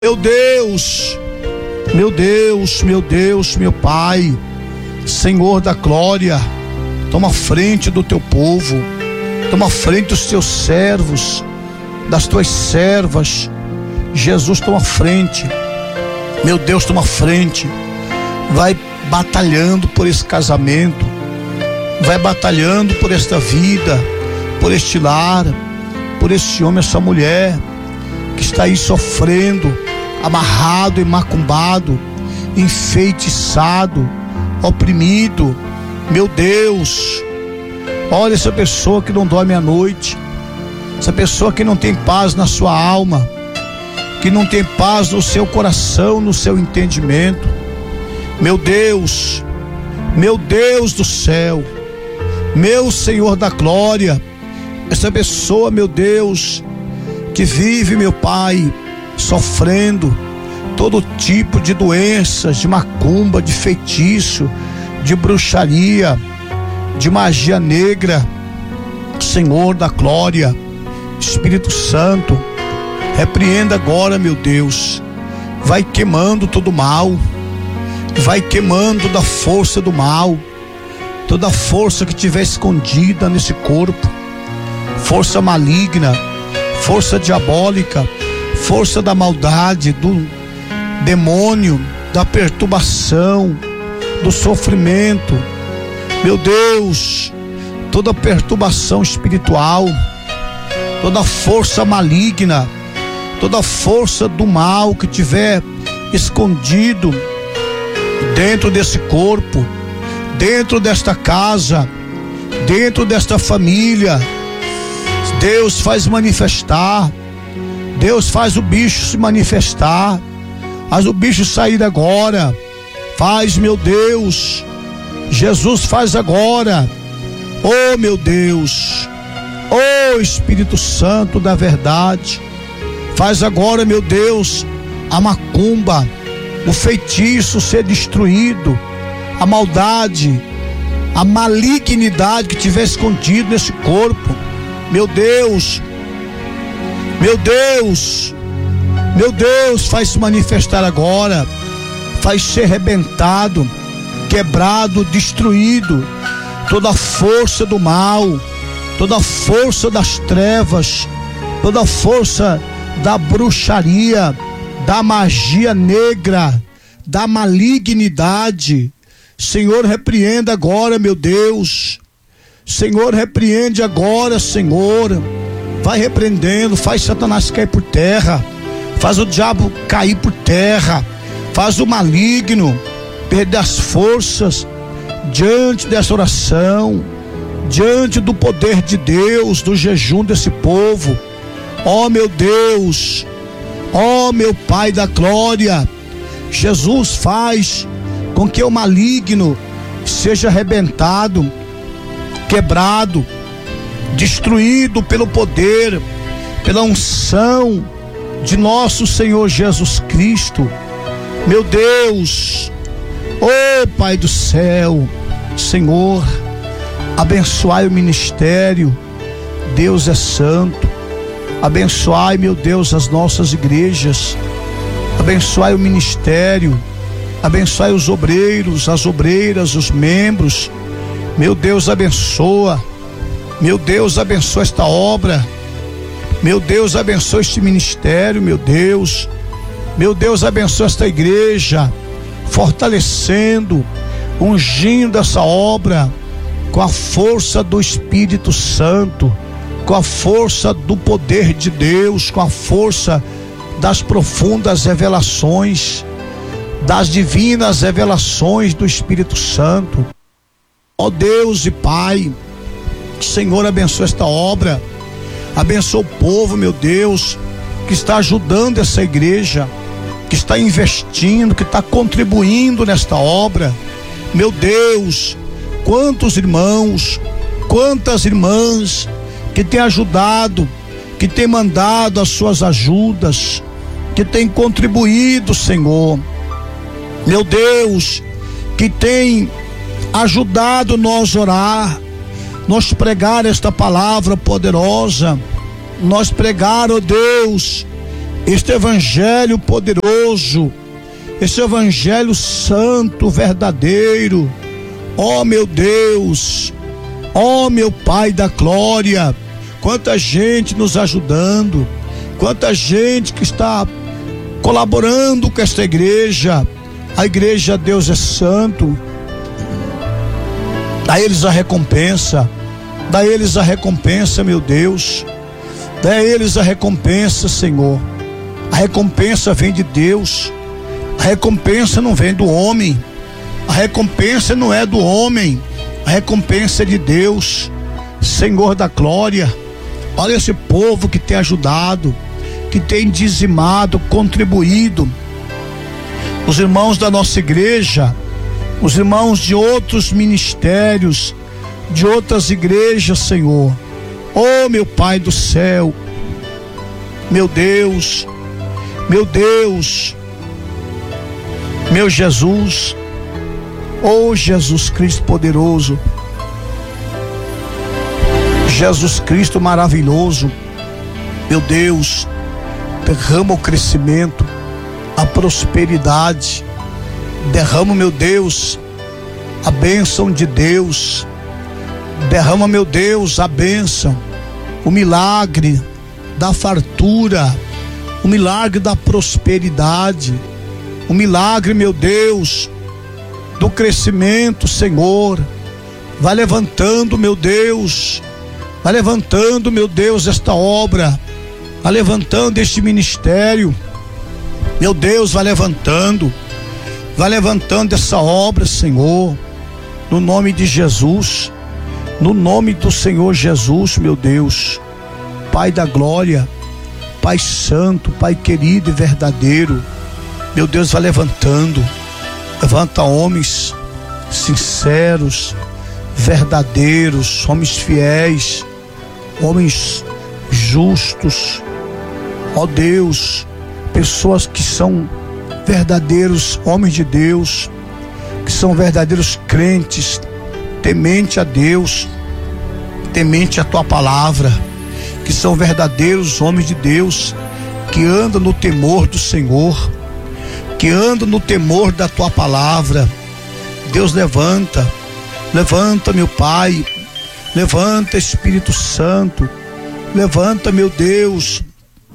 Meu Deus, meu Deus, meu Deus, meu Pai, Senhor da glória, toma frente do teu povo, toma frente dos teus servos, das tuas servas. Jesus, toma frente, meu Deus, toma frente. Vai batalhando por esse casamento, vai batalhando por esta vida, por este lar, por este homem, essa mulher que está aí sofrendo, amarrado e macumbado, enfeitiçado, oprimido. Meu Deus, olha essa pessoa que não dorme à noite, essa pessoa que não tem paz na sua alma, que não tem paz no seu coração, no seu entendimento. Meu Deus do céu, meu Senhor da glória, essa pessoa, meu Deus, que vive, meu Pai, sofrendo todo tipo de doenças, de macumba, de feitiço, de bruxaria, de magia negra. Senhor da glória, Espírito Santo, repreenda agora, meu Deus, vai queimando todo mal, vai queimando da força do mal, toda força que tiver escondida nesse corpo, força maligna, força diabólica, força da maldade, do demônio, da perturbação, do sofrimento. Meu Deus, toda perturbação espiritual, toda força maligna, toda força do mal que tiver escondido dentro desse corpo, dentro desta casa, dentro desta família, Deus faz manifestar. Deus faz o bicho se manifestar, faz o bicho sair agora, faz, meu Deus, Jesus faz agora. Oh, meu Deus, oh, Espírito Santo da verdade, faz agora, meu Deus, a macumba, o feitiço ser destruído, a maldade, a malignidade que tiver escondido nesse corpo. Meu Deus, meu Deus, meu Deus, faz se manifestar agora, faz ser arrebentado, quebrado, destruído toda a força do mal, toda a força das trevas, toda a força da bruxaria, da magia negra, da malignidade. Senhor, repreenda agora, meu Deus. Senhor, repreende agora, Senhor. Vai repreendendo, faz Satanás cair por terra, faz o diabo cair por terra, faz o maligno perder as forças diante dessa oração, diante do poder de Deus, do jejum desse povo. Ó, meu Deus, ó, meu Pai da glória, Jesus, faz com que o maligno seja arrebentado, quebrado, destruído pelo poder, pela unção de nosso Senhor Jesus Cristo. Meu Deus, oh Pai do céu, Senhor, abençoai o ministério. Deus é santo. Abençoai, meu Deus, as nossas igrejas, abençoai o ministério, abençoai os obreiros, as obreiras, os membros. Meu Deus, abençoa. Meu Deus, abençoa esta obra. Meu Deus, abençoa este ministério, meu Deus. Meu Deus, abençoa esta igreja, fortalecendo, ungindo essa obra com a força do Espírito Santo, com a força do poder de Deus, com a força das profundas revelações, das divinas revelações do Espírito Santo. Ó Deus e Pai, Senhor, abençoa esta obra, abençoa o povo, meu Deus, que está ajudando essa igreja, que está investindo, que está contribuindo nesta obra. Meu Deus, quantos irmãos, quantas irmãs que têm ajudado, que têm mandado as suas ajudas, que têm contribuído, Senhor. Meu Deus, que tem ajudado nós orar, nós pregar esta palavra poderosa, nós pregar, ó Deus, este evangelho poderoso, este evangelho santo, verdadeiro. Ó meu Deus, ó meu Pai da glória, quanta gente nos ajudando, quanta gente que está colaborando com esta igreja. A igreja Deus é santo. Dá eles a recompensa, dá eles a recompensa, meu Deus, dá eles a recompensa, Senhor. A recompensa vem de Deus, a recompensa não vem do homem, a recompensa não é do homem, a recompensa é de Deus, Senhor da glória. Olha esse povo que tem ajudado, que tem dizimado, contribuído, os irmãos da nossa igreja, os irmãos de outros ministérios, de outras igrejas, Senhor. Oh, meu Pai do céu, meu Deus, meu Deus, meu Jesus, oh Jesus Cristo poderoso, Jesus Cristo maravilhoso, meu Deus, derrama o crescimento, a prosperidade, derrama, meu Deus, a bênção de Deus, derrama, meu Deus, a bênção, o milagre da fartura, o milagre da prosperidade, o milagre, meu Deus, do crescimento, Senhor. Vai levantando, meu Deus, vai levantando, meu Deus, esta obra, vai levantando este ministério, meu Deus, vai levantando essa obra, Senhor, no nome de Jesus, no nome do Senhor Jesus, meu Deus, Pai da glória, Pai santo, Pai querido e verdadeiro, meu Deus, vai levantando, levanta homens sinceros, verdadeiros, homens fiéis, homens justos, ó Deus, pessoas que são verdadeiros homens de Deus, que são verdadeiros crentes, temente a Deus, temente a tua palavra, que são verdadeiros homens de Deus, que andam no temor do Senhor, que andam no temor da tua palavra. Deus, levanta, meu Pai, levanta, Espírito Santo, levanta, meu Deus,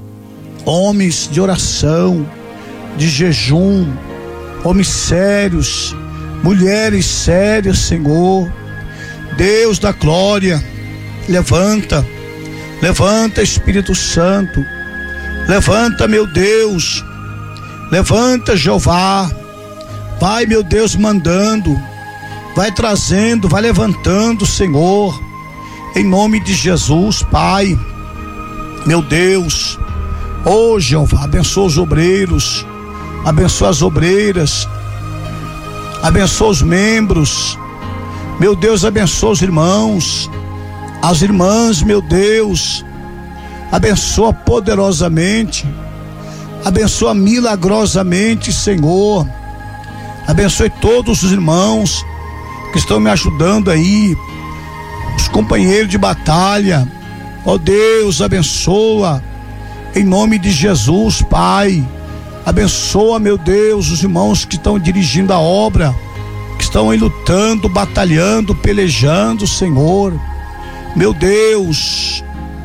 homens de oração, de jejum, homens sérios, mulheres sérias, Senhor. Deus da glória, levanta, Espírito Santo, levanta, meu Deus, levanta, Jeová, vai, meu Deus, mandando, vai trazendo, vai levantando, Senhor, em nome de Jesus, Pai, meu Deus. Oh, Jeová, abençoa os obreiros, abençoa as obreiras, abençoa os membros, meu Deus, abençoa os irmãos, as irmãs, meu Deus, abençoa poderosamente, abençoa milagrosamente, Senhor, abençoe todos os irmãos que estão me ajudando aí, os companheiros de batalha, ó Deus, abençoa, em nome de Jesus, Pai, abençoa, meu Deus, os irmãos que estão dirigindo a obra, que estão aí lutando, batalhando, pelejando, Senhor, meu Deus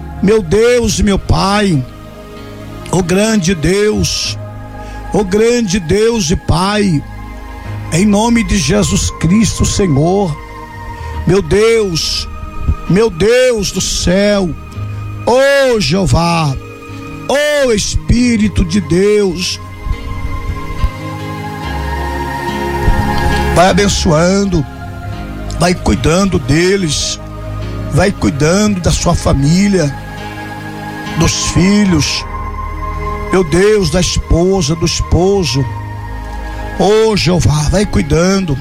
e meu Pai, ó grande Deus e Pai, em nome de Jesus Cristo, Senhor, meu Deus do céu, ó Jeová, ó Espírito de Deus, vai abençoando, vai cuidando deles, vai cuidando da sua família, dos filhos, meu Deus, da esposa, do esposo, oh Jeová, vai cuidando,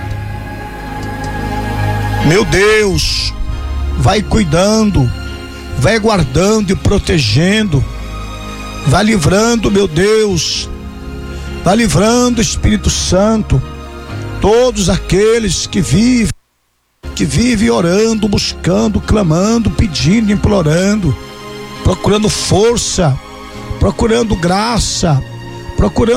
meu Deus, vai cuidando, vai guardando e protegendo, vai livrando, meu Deus, vai livrando, Espírito Santo, todos aqueles que vivem orando, buscando, clamando, pedindo, implorando, procurando força, procurando graça, procurando